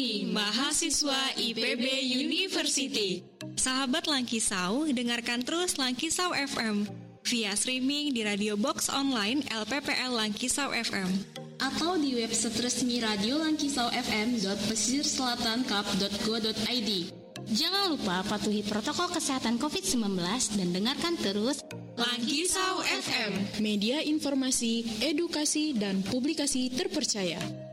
Mahasiswa IPB University. Sahabat Langkisau, dengarkan terus Langkisau FM via streaming di Radio Box Online LPPL Langkisau FM atau di website resmi Radio Langkisau FM.pesisirselatankap.go.id. Jangan lupa patuhi protokol kesehatan COVID-19 dan dengarkan terus Langkisau FM, media informasi, edukasi, dan publikasi terpercaya.